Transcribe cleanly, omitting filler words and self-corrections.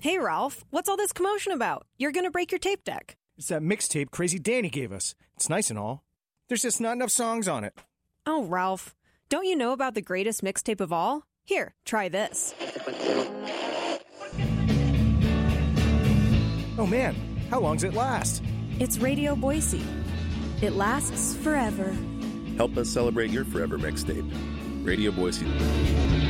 Hey, Ralph, what's all this commotion about? You're going to break your tape deck. It's that mixtape Crazy Danny gave us. It's nice and all. There's just not enough songs on it. Oh, Ralph, don't you know about the greatest mixtape of all? Here, try this. Oh man, how long's it last? It's Radio Boise. It lasts forever. Help us celebrate your forever mixtape. Radio Boise.